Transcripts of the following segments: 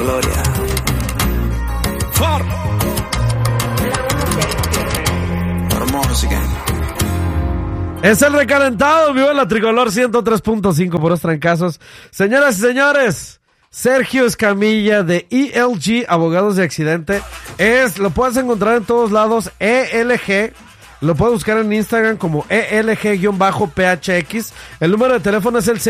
gloria. Es el recalentado, vivo en la Tricolor 103.5 por los trancazos. Señoras y señores, Sergio Escamilla de ELG, Abogados de Accidente. Lo puedes encontrar en todos lados, ELG. Lo puedes buscar en Instagram como ELG-PHX. El número de teléfono es el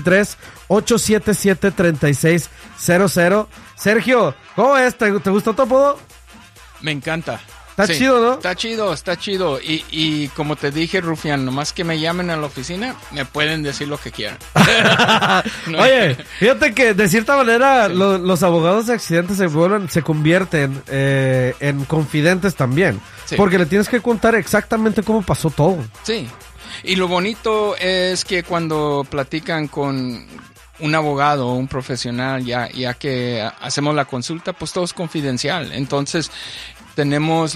623-877-3600. Sergio, ¿cómo es? ¿Te gustó tu apodo? Me encanta. Está chido, ¿no? Está chido. Y como te dije, Rufián, nomás que me llamen a la oficina, me pueden decir lo que quieran. No. Oye, fíjate que de cierta manera sí, los abogados de accidentes se convierten en confidentes también. Sí. Porque le tienes que contar exactamente cómo pasó todo. Sí. Y lo bonito es que cuando platican con un abogado o un profesional, ya que hacemos la consulta, pues todo es confidencial. Entonces tenemos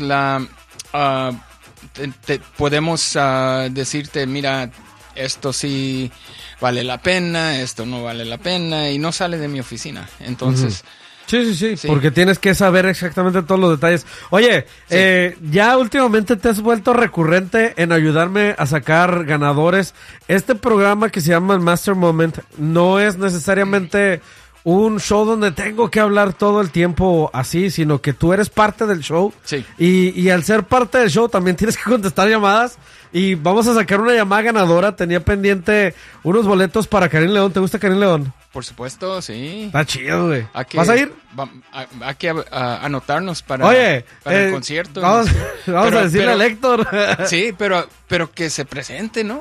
podemos decirte, mira, esto sí vale la pena, esto no vale la pena, y no sale de mi oficina. Entonces... Sí, porque tienes que saber exactamente todos los detalles. Oye, sí, ya últimamente te has vuelto recurrente en ayudarme a sacar ganadores. Este programa que se llama el Master Moment no es necesariamente un show donde tengo que hablar todo el tiempo así, sino que tú eres parte del show. Sí. Y al ser parte del show también tienes que contestar llamadas. Y vamos a sacar una llamada ganadora. Tenía pendiente unos boletos para Karim León. ¿Te gusta Karim León? Por supuesto, sí. Está chido, güey. ¿Vas a ir? Hay que anotarnos para el concierto. Vamos a decirle al Héctor. Sí, pero que se presente, ¿no?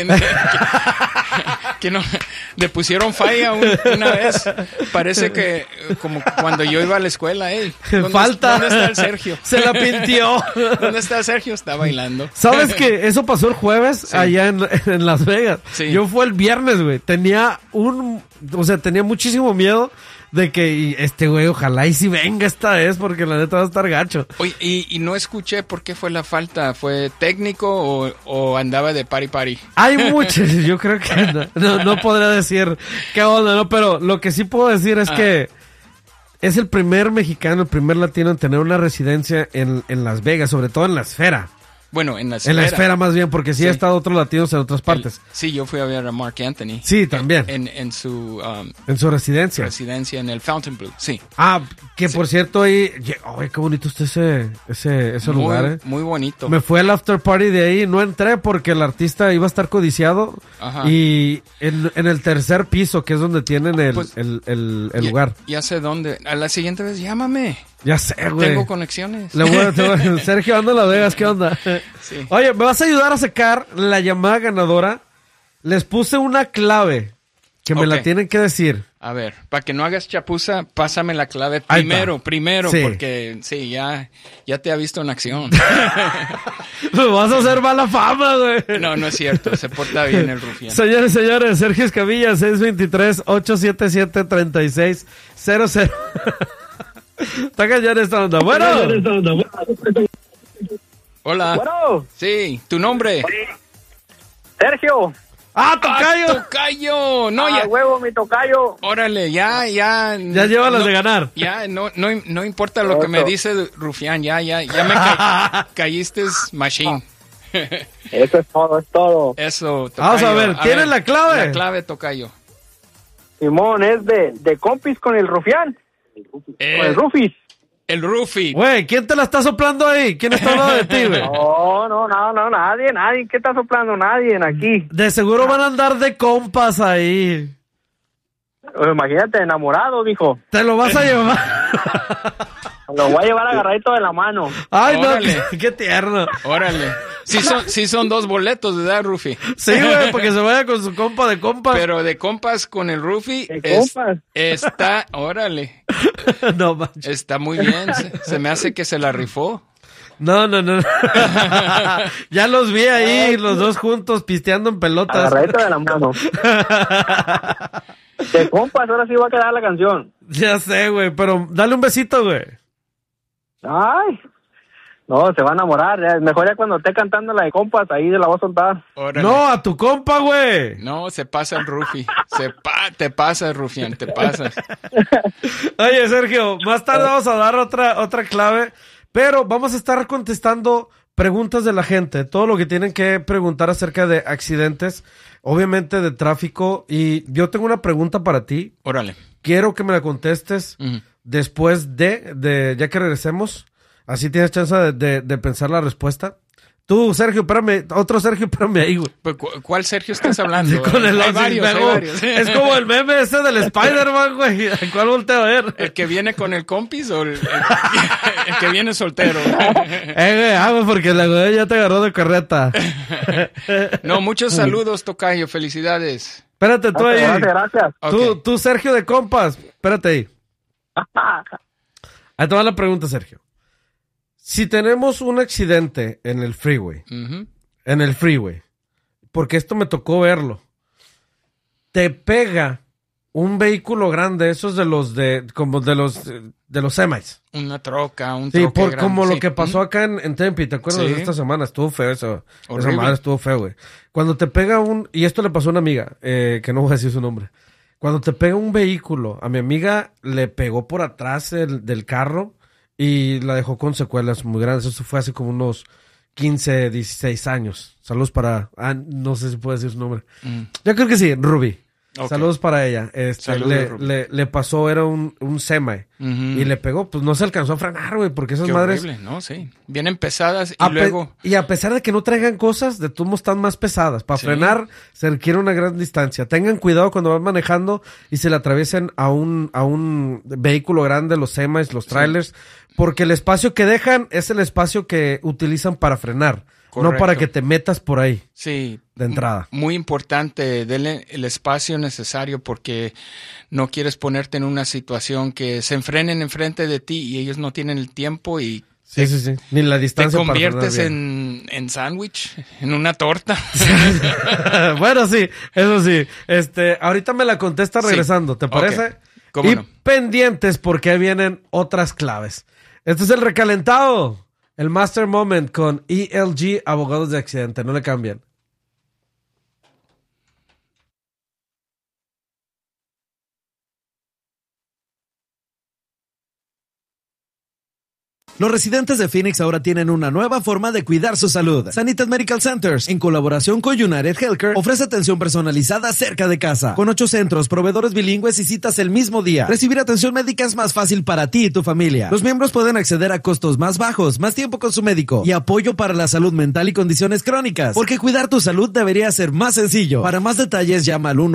que no le pusieron falla una vez. Parece que como cuando yo iba a la escuela, falta. ¿Dónde está el Sergio? Se la pintió. ¿Dónde está el Sergio? Está bailando. ¿Sabes que eso pasó el jueves? Sí. Allá en Las Vegas? Sí. Yo fue el viernes, güey. Tenía muchísimo miedo de que este güey ojalá y si venga esta vez, porque la neta va a estar gacho. Oye, y no escuché por qué fue la falta. ¿Fue técnico o andaba de party? Hay muchos, yo creo que no podría decir qué onda, ¿no? Pero lo que sí puedo decir es que es el primer mexicano, el primer latino en tener una residencia en Las Vegas, sobre todo en la esfera. Bueno, en la esfera. En la esfera más bien, porque sí ha estado otros latinos en otras partes. Sí, yo fui a ver a Mark Anthony. Sí, también. En su residencia. Residencia en el Fontainebleau, sí. Que por cierto ahí... Ay, qué bonito está ese lugar, Muy bonito. Me fui al after party de ahí, no entré porque el artista iba a estar codiciado. Ajá. Y en el tercer piso, que es donde tienen el lugar. Ya sé dónde. A la siguiente vez, llámame. Ya sé, güey. Tengo conexiones. Sergio, anda a Las Vegas, ¿qué onda? Sí. Oye, ¿me vas a ayudar a sacar la llamada ganadora? Les puse una clave que me la tienen que decir. A ver, para que no hagas chapuza, pásame la clave primero, sí. Porque sí, ya te ha visto en acción. Me vas a hacer mala fama, güey. No es cierto, se porta bien el rufián. Señores, Sergio Escamilla, 623-877-3600. Está cañón esta onda. Bueno. Hola. Bueno. Sí, ¿tu nombre? Sergio. ¡Tocayo! ¡Tocayo! No, ya. Huevo, mi tocayo. Órale, ya. Ya lleva las de ganar. Ya, no importa lo que me dice Rufián, ya me caíste machine. Eso es todo. Eso, tocayo. Vamos a ver, ¿tienes la clave? La clave, tocayo. Simón, es de compis con el Rufián. Con el Rufis. El Rufi. Güey, ¿quién te la está soplando ahí? ¿Quién está hablando de ti, güey? No, nadie. ¿Qué está soplando? Nadie aquí. De seguro van a andar de compas ahí. Imagínate, enamorado, dijo. ¿Te lo vas a llevar? Lo voy a llevar agarradito de la mano. Ay, órale. No, qué tierno. Órale. Sí son 2 boletos, ¿verdad, Rufi? Sí, güey, porque se vaya con su compa de compas. Pero de compas con el Rufi. Está, órale. No manches. Está muy bien. Se me hace que se la rifó. No. Ya los vi ahí, los dos juntos, pisteando en pelotas. Agarradito de la mano. De compas, ahora sí va a quedar la canción. Ya sé, güey, pero dale un besito, güey. Ay, No, se va a enamorar. Mejor ya cuando esté cantando la de compas, ahí se la voy a soltar. Órale. No, a tu compa, güey. No, se pasa el Rufi. Te pasas, Rufián, te pasas. Oye, Sergio, más tarde vamos a dar otra clave, pero vamos a estar contestando preguntas de la gente, todo lo que tienen que preguntar acerca de accidentes, obviamente de tráfico, y yo tengo una pregunta para ti. Órale. Quiero que me la contestes después de ya que regresemos. Así tienes chance de pensar la respuesta. Tú, Sergio, espérame ahí, güey. Pues, ¿cuál Sergio estás hablando? Sí, con el hay varios. Es como el meme ese del Spider-Man, güey. ¿Cuál volteo a ver? ¿El que viene con el compis o el que viene soltero? Güey, porque la güey ya te agarró de carreta. No, muchos saludos, tocayo. Felicidades. Espérate, tú ahí. Gracias. Okay. Tú, Sergio de compas. Espérate ahí. Ahí te va la pregunta, Sergio. Si tenemos un accidente en el freeway, porque esto me tocó verlo, te pega un vehículo grande, esos de los semis. Una troca, un sí, troque grande. como lo que pasó acá en Tempe, ¿te acuerdas de esta semana? Estuvo feo eso. Esa madre estuvo feo, güey. Cuando te pega y esto le pasó a una amiga, que no voy a decir su nombre. Cuando te pega un vehículo, a mi amiga le pegó por atrás del carro y la dejó con secuelas muy grandes. Eso fue hace como unos 15, 16 años. Saludos para... no sé si puedo decir su nombre. Yo creo que sí, Ruby. Okay. Saludos para ella. Le pasó, era un semi. Y le pegó, pues no se alcanzó a frenar, güey, porque esas madres... Horrible, ¿no? Sí. Vienen pesadas y luego... Y a pesar de que no traigan cosas, de todos modos están más pesadas. Para frenar se requiere una gran distancia. Tengan cuidado cuando van manejando y se le atraviesen a un vehículo grande, los semis, los trailers, porque el espacio que dejan es el espacio que utilizan para frenar. Correcto. No para que te metas por ahí. Sí. De entrada. Muy importante, denle el espacio necesario porque no quieres ponerte en una situación que se enfrenen enfrente de ti y ellos no tienen el tiempo y... Sí. Ni la distancia. Te conviertes en sándwich, en una torta. Bueno, sí, eso sí. Ahorita me la contesta regresando, ¿te parece? Okay. ¿Cómo no? Pendientes porque ahí vienen otras claves. Este es el recalentado. El Master Moment con ELG, abogados de accidente. No le cambian. Los residentes de Phoenix ahora tienen una nueva forma de cuidar su salud. Sanitas Medical Centers, en colaboración con United Healthcare, ofrece atención personalizada cerca de casa. Con 8 centros, proveedores bilingües y citas el mismo día. Recibir atención médica es más fácil para ti y tu familia. Los miembros pueden acceder a costos más bajos, más tiempo con su médico y apoyo para la salud mental y condiciones crónicas. Porque cuidar tu salud debería ser más sencillo. Para más detalles, llama al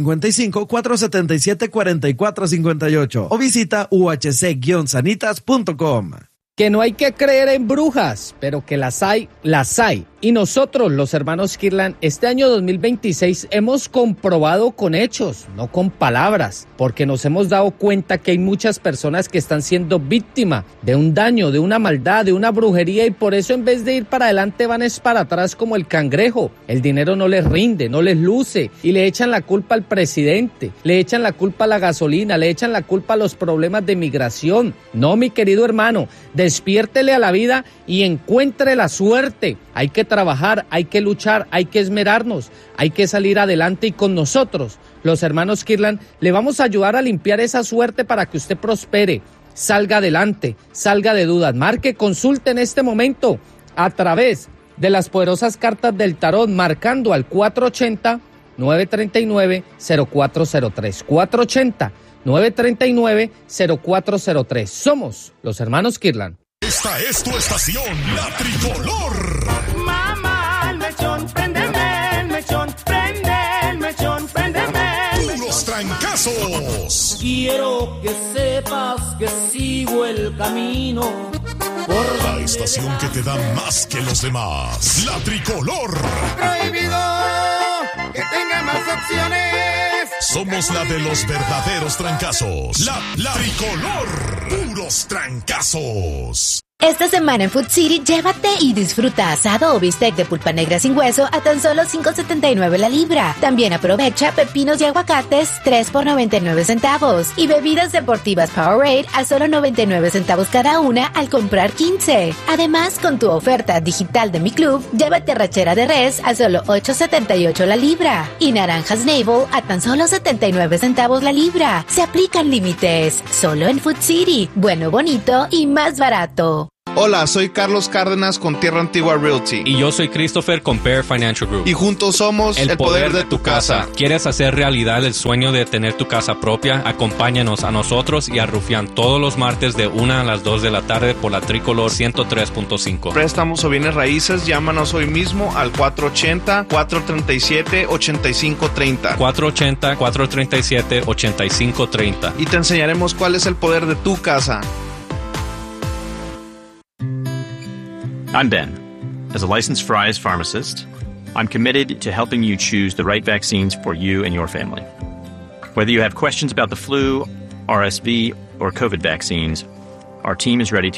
1-855-477-4458 o visita uhc-sanitas.com. Que no hay que creer en brujas, pero que las hay, las hay. Y nosotros, los hermanos Kirlan, este año 2026 hemos comprobado con hechos, no con palabras, porque nos hemos dado cuenta que hay muchas personas que están siendo víctimas de un daño, de una maldad, de una brujería, y por eso en vez de ir para adelante van es para atrás como el cangrejo. El dinero no les rinde, no les luce, y le echan la culpa al presidente, le echan la culpa a la gasolina, le echan la culpa a los problemas de migración. No, mi querido hermano, despiértele a la vida y encuentre la suerte. Hay que trabajar, hay que luchar, hay que esmerarnos, hay que salir adelante, y con nosotros, los hermanos Kirlan, le vamos a ayudar a limpiar esa suerte para que usted prospere, salga adelante, salga de dudas. Marque, consulte en este momento a través de las poderosas cartas del tarot, marcando al 480-939-0403. 480-939-0403. Somos los hermanos Kirlan. Esta es tu estación, La Tricolor. Mamá, el mechón, préndeme, el mechón, prende, el mechón, préndeme. Puros trancazos. Quiero que sepas que sigo el camino. La estación que te da más que los demás. La Tricolor. Prohibido que tenga más opciones. Somos la de los verdaderos trancazos. La Tricolor. Puros trancazos. Esta semana en Food City, llévate y disfruta asado o bistec de pulpa negra sin hueso a tan solo $5.79 la libra. También aprovecha pepinos y aguacates 3 por 99 centavos y bebidas deportivas Powerade a solo 99 centavos cada una al comprar 15. Además, con tu oferta digital de Mi Club, llévate rachera de res a solo $8.78 la libra y naranjas Navel a tan solo 79 centavos la libra. Se aplican límites. Solo en Food City. Bueno, bonito y más barato. Hola, soy Carlos Cárdenas con Tierra Antigua Realty. Y yo soy Christopher con Bear Financial Group. Y juntos somos el poder de tu casa. ¿Quieres hacer realidad el sueño de tener tu casa propia? Acompáñanos a nosotros y a Rufián todos los martes de 1 a las 2 de la tarde por la Tricolor 103.5. Préstamos o bienes raíces, llámanos hoy mismo al 480-437-8530. 480-437-8530. Y te enseñaremos cuál es el poder de tu casa. I'm Ben. As a licensed Fry's pharmacist, I'm committed to helping you choose the right vaccines for you and your family. Whether you have questions about the flu, RSV, or COVID vaccines, our team is ready to